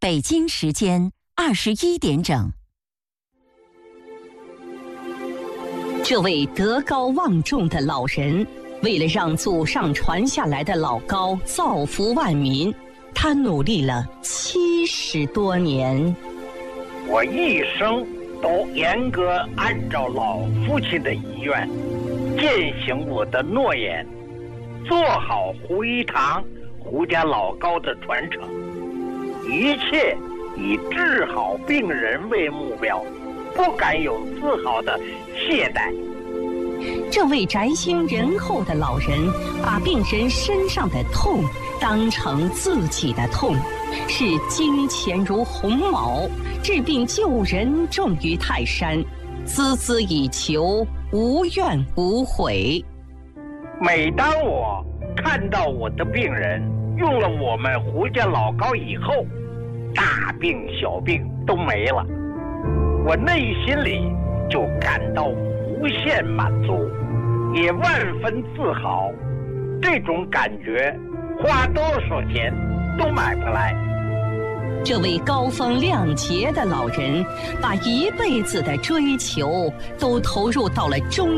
北京时间21点整。这位德高望重的老人，为了让祖上传下来的老高造福万民，他努力了70多年。 我一生都严格按照老父亲的遗愿，践行我的诺言，做好胡一堂、胡家老高的传承，一切以治好病人为目标，不敢有丝毫的懈怠。 这位宅心仁厚的老人，把病人身上的痛当成自己的痛，视金钱如鸿毛，治病救人重于泰山，孜孜以求，无怨无悔。 每当我看到我的病人用了我们胡家老高以后，大病小病都没了，我内心里就感到无限满足，也万分自豪。这种感觉花多少钱都买不来。 这位高风亮节的老人，把一辈子的追求都投入到了中